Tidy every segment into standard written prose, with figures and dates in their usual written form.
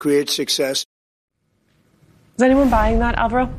create success. Is anyone buying that, Alvaro?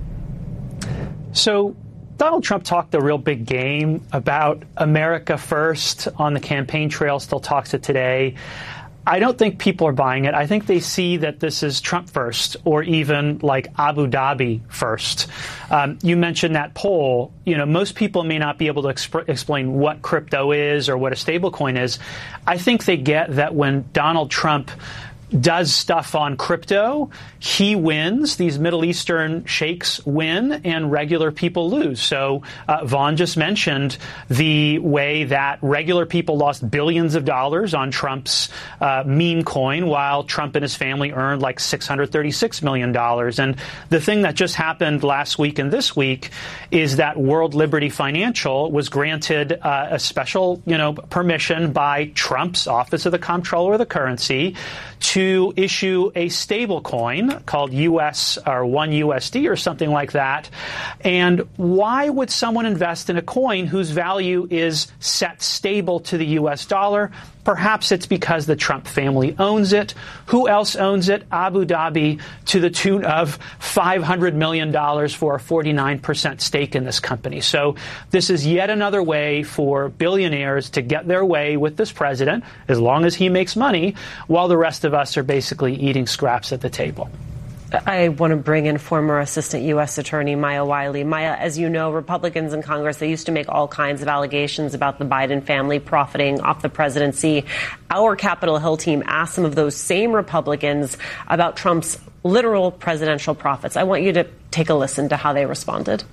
So Donald Trump talked a real big game about America first on the campaign trail, still talks it today. I don't think people are buying it. I think they see that this is Trump first, or even like Abu Dhabi first. You mentioned that poll. You know, most people may not be able to explain what crypto is or what a stablecoin is. I think they get that when Donald Trump does stuff on crypto, he wins. These Middle Eastern sheikhs win and regular people lose. So Vaughn just mentioned the way that regular people lost billions of dollars on Trump's meme coin, while Trump and his family earned like $636 million. And the thing that just happened last week and this week is that World Liberty Financial was granted a special, permission by Trump's Office of the Comptroller of the Currency to issue a stable coin called US or OneUSD or something like that. And why would someone invest in a coin whose value is set stable to the US dollar? Perhaps it's because the Trump family owns it. Who else owns it? Abu Dhabi, to the tune of $500 million for a 49% stake in this company. So this is yet another way for billionaires to get their way with this president, as long as he makes money, while the rest of us are basically eating scraps at the table. I want to bring in former Assistant U.S. Attorney Maya Wiley. Maya, as you know, Republicans in Congress, they used to make all kinds of allegations about the Biden family profiting off the presidency. Our Capitol Hill team asked some of those same Republicans about Trump's literal presidential profits. I want you to take a listen to how they responded.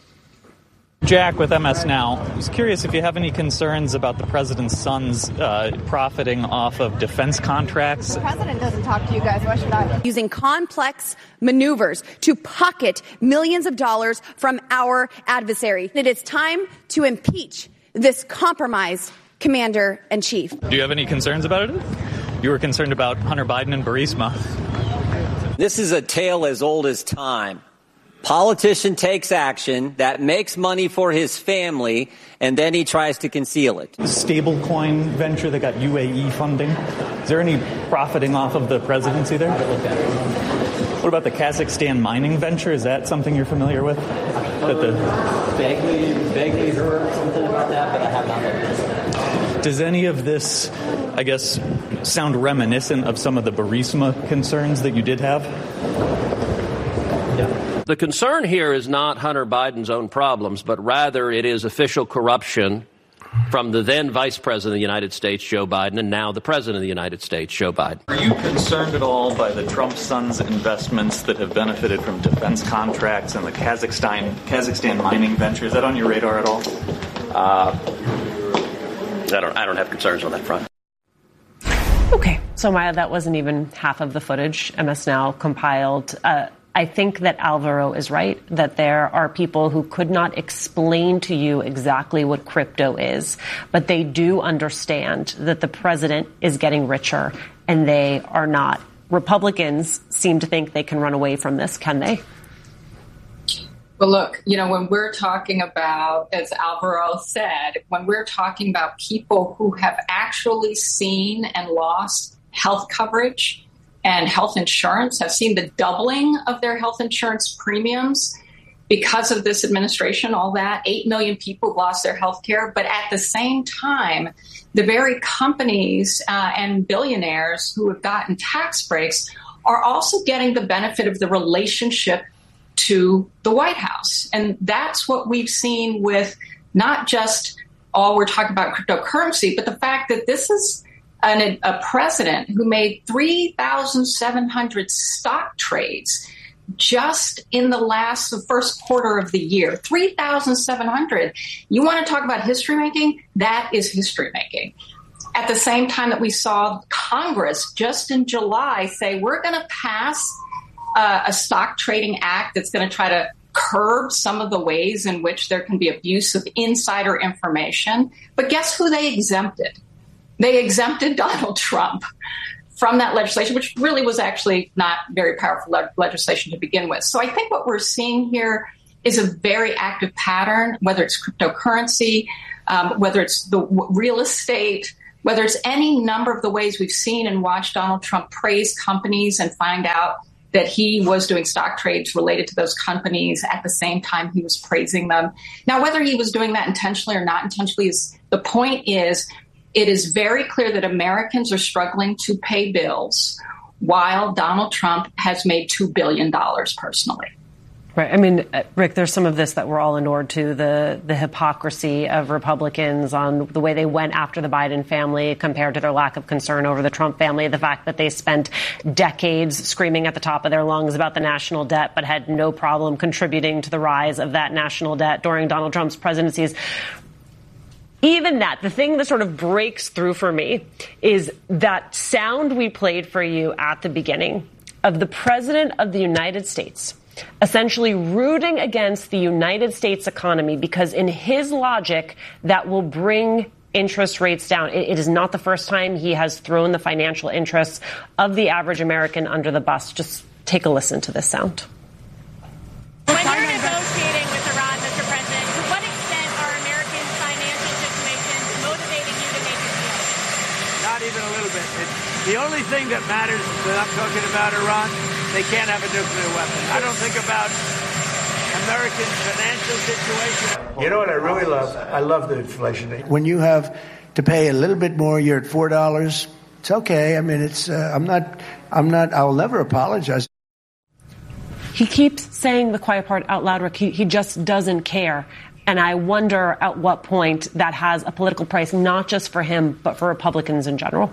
Jack with MS Now. I was curious if you have any concerns about the president's sons profiting off of defense contracts. The president doesn't talk to you guys. Why should I? Using complex maneuvers to pocket millions of dollars from our adversary. It is time to impeach this compromised commander-in-chief. Do you have any concerns about it? You were concerned about Hunter Biden and Burisma. This is a tale as old as time. Politician takes action that makes money for his family, and then he tries to conceal it. The stablecoin venture that got UAE funding, is there any profiting off of the presidency there? What about the Kazakhstan mining venture? Is that something you're familiar with? Vaguely heard something about that, but I have not looked into it. Does any of this, I guess, sound reminiscent of some of the Burisma concerns that you did have? Yeah. The concern here is not Hunter Biden's own problems, but rather it is official corruption from the then Vice President of the United States, Joe Biden, and now the President of the United States, Joe Biden. Are you concerned at all by the Trump sons' investments that have benefited from defense contracts and the Kazakhstan mining venture? Is that on your radar at all? I don't have concerns on that front. Okay. So, Maya, that wasn't even half of the footage MS Now compiled. I think that Alvaro is right, that there are people who could not explain to you exactly what crypto is, but they do understand that the president is getting richer, and they are not. Republicans seem to think they can run away from this, can they? Well, look, when we're talking about, as Alvaro said, when we're talking about people who have actually seen and lost health coverage and health insurance, have seen the doubling of their health insurance premiums because of this administration, all that, 8 million people lost their health care. But at the same time, the very companies and billionaires who have gotten tax breaks are also getting the benefit of the relationship to the White House. And that's what we've seen with not just all we're talking about cryptocurrency, but the fact that this is a president who made 3,700 stock trades just in the first quarter of the year. 3,700. You want to talk about history making? That is history making. At the same time that we saw Congress just in July say, we're going to pass a stock trading act that's going to try to curb some of the ways in which there can be abuse of insider information. But guess who they exempted? They exempted Donald Trump from that legislation, which really was actually not very powerful legislation to begin with. So I think what we're seeing here is a very active pattern, whether it's cryptocurrency, whether it's the real estate, whether it's any number of the ways we've seen and watched Donald Trump praise companies and find out that he was doing stock trades related to those companies at the same time he was praising them. Now, whether he was doing that intentionally or not intentionally, the point is, it is very clear that Americans are struggling to pay bills while Donald Trump has made $2 billion personally. Right. I mean, Rick, there's some of this that we're all inured to, the hypocrisy of Republicans on the way they went after the Biden family compared to their lack of concern over the Trump family, the fact that they spent decades screaming at the top of their lungs about the national debt, but had no problem contributing to the rise of that national debt during Donald Trump's presidencies. Even that, the thing that sort of breaks through for me is that sound we played for you at the beginning of the president of the United States essentially rooting against the United States economy because in his logic, that will bring interest rates down. It is not the first time he has thrown the financial interests of the average American under the bus. Just take a listen to this sound. When you're negotiating with Iran, Mr. President, to what extent are Americans' financial situations motivating you to make a deal? Not even a little bit. The only thing that matters that I'm talking about Iran, they can't have a nuclear weapon. I don't think about American financial situation. You know what I really love? I love the inflation. When you have to pay a little bit more, you're at $4. It's okay. I mean, it's I'll never apologize. He keeps saying the quiet part out loud, Rick. He just doesn't care. And I wonder at what point that has a political price, not just for him, but for Republicans in general.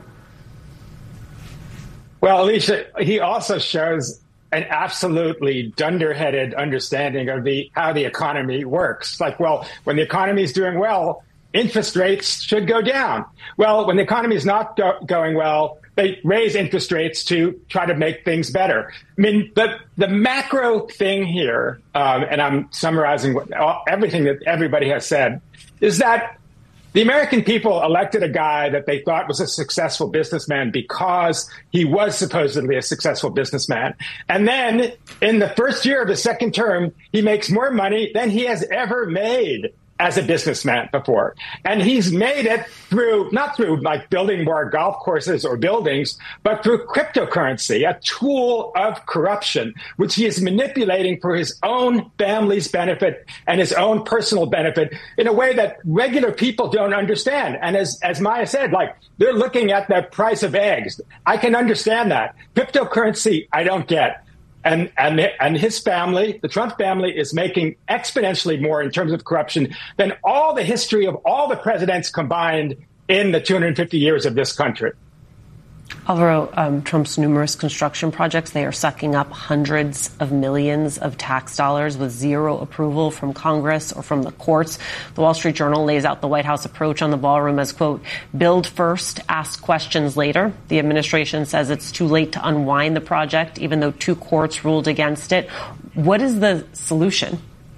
Well, Alicia, he also shows an absolutely dunderheaded understanding of how the economy works. Like, well, when the economy is doing well, interest rates should go down. Well, when the economy is not going well, they raise interest rates to try to make things better. I mean, the macro thing here, and I'm summarizing everything that everybody has said, is that the American people elected a guy that they thought was a successful businessman because he was supposedly a successful businessman. And then in the first year of his second term, he makes more money than he has ever made as a businessman before. And he's made it not through like building more golf courses or buildings, but through cryptocurrency, a tool of corruption, which he is manipulating for his own family's benefit and his own personal benefit in a way that regular people don't understand. And as Maya said, like, they're looking at the price of eggs. I can understand that. Cryptocurrency, I don't get. And his family, the Trump family, is making exponentially more in terms of corruption than all the history of all the presidents combined in the 250 years of this country. Alvaro, Trump's numerous construction projects, they are sucking up hundreds of millions of tax dollars with zero approval from Congress or from the courts. The Wall Street Journal lays out the White House approach on the ballroom as, quote, build first, ask questions later. The administration says it's too late to unwind the project, even though 2 courts ruled against it. What is the solution?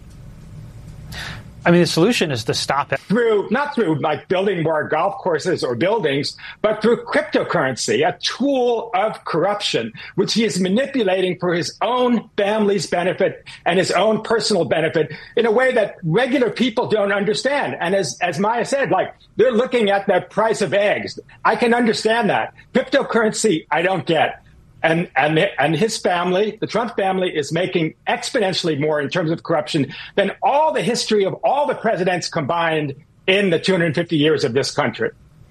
I mean, the solution is to stop it. Not through like building more golf courses or buildings, but through cryptocurrency, a tool of corruption, which he is manipulating for his own family's benefit and his own personal benefit in a way that regular people don't understand. And as Maya said, like, they're looking at the price of eggs. I can understand that. Cryptocurrency, I don't get. And his family, the Trump family, is making exponentially more in terms of corruption than all the history of all the presidents combined in the 250 years of this country.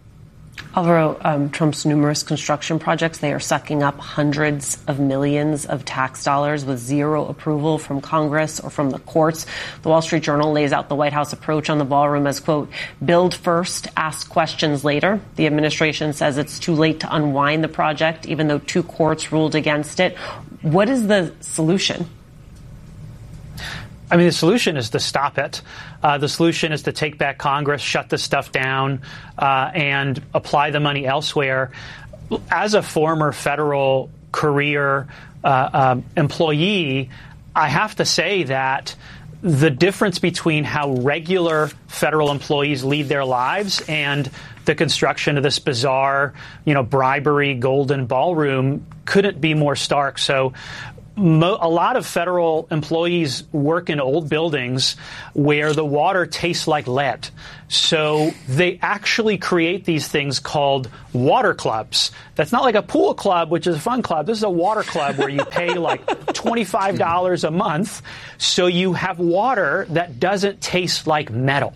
Alvaro, Trump's numerous construction projects, they are sucking up hundreds of millions of tax dollars with zero approval from Congress or from the courts. The Wall Street Journal lays out the White House approach on the ballroom as, quote, build first, ask questions later. The administration says it's too late to unwind the project, even though 2 courts ruled against it. What is the solution? I mean, the solution is to stop it. The solution is to take back Congress, shut this stuff down, and apply the money elsewhere. As a former federal career employee, I have to say that the difference between how regular federal employees lead their lives and the construction of this bizarre, bribery golden ballroom couldn't be more stark. So a lot of federal employees work in old buildings where the water tastes like lead. So they actually create these things called water clubs. That's not like a pool club, which is a fun club. This is a water club where you pay like $25 a month. So you have water that doesn't taste like metal.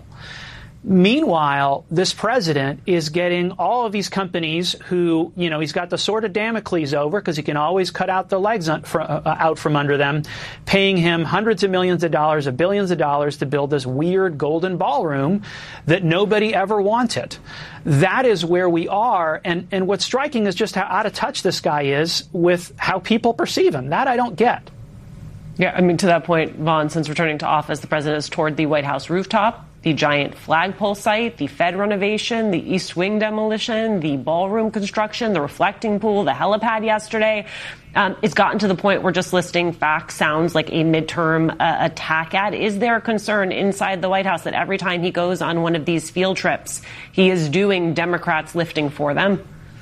Meanwhile, this president is getting all of these companies who, he's got the sword of Damocles over because he can always cut out the legs out from under them, paying him hundreds of millions of dollars, billions of dollars to build this weird golden ballroom that nobody ever wanted. That is where we are. And what's striking is just how out of touch this guy is with how people perceive him. That I don't get. Yeah, I mean, to that point, Vaughn, since returning to office, the president has toured the White House rooftop, the giant flagpole site, the Fed renovation, the East Wing demolition, the ballroom construction, the reflecting pool, the helipad yesterday. It's gotten to the point where just listing facts sounds like a midterm attack ad. Is there a concern inside the White House that every time he goes on one of these field trips, he is doing Democrats lifting for them?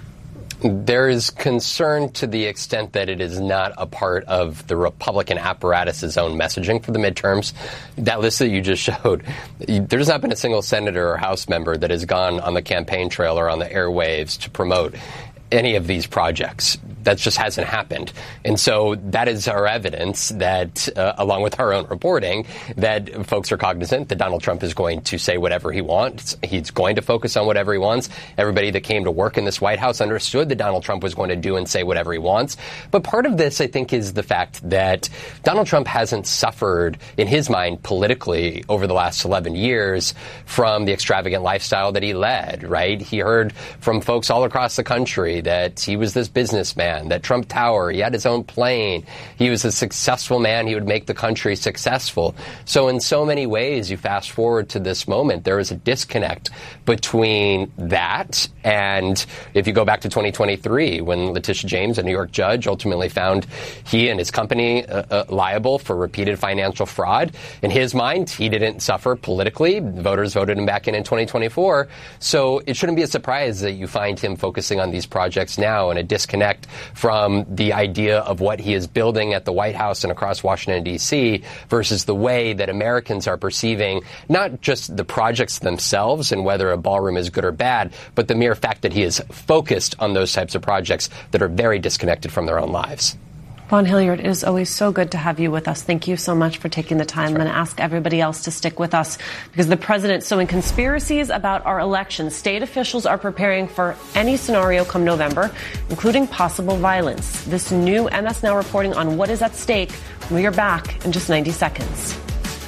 There is concern to the extent that it is not a part of the Republican apparatus's own messaging for the midterms. That list that you just showed, there's not been a single senator or House member that has gone on the campaign trail or on the airwaves to promote any of these projects. That just hasn't happened. And so that is our evidence that, along with our own reporting, that folks are cognizant that Donald Trump is going to say whatever he wants. He's going to focus on whatever he wants. Everybody that came to work in this White House understood that Donald Trump was going to do and say whatever he wants. But part of this, I think, is the fact that Donald Trump hasn't suffered, in his mind, politically over the last 11 years from the extravagant lifestyle that he led, right? He heard from folks all across the country that he was this businessman, that Trump Tower, he had his own plane. He was a successful man. He would make the country successful. So in so many ways, you fast forward to this moment, there is a disconnect between that and if you go back to 2023, when Letitia James, a New York judge, ultimately found he and his company liable for repeated financial fraud. In his mind, he didn't suffer politically. The voters voted him back in 2024. So it shouldn't be a surprise that you find him focusing on these projects now and a disconnect from the idea of what he is building at the White House and across Washington, D.C. versus the way that Americans are perceiving not just the projects themselves and whether a ballroom is good or bad, but the mere fact that he is focused on those types of projects that are very disconnected from their own lives. Vaughn Hilliard, it is always so good to have you with us. Thank you so much for taking the time. I'm going to ask everybody else to stick with us because the president's sowing conspiracies about our election. State officials are preparing for any scenario come November, including possible violence. This new MS Now reporting on what is at stake. We are back in just 90 seconds.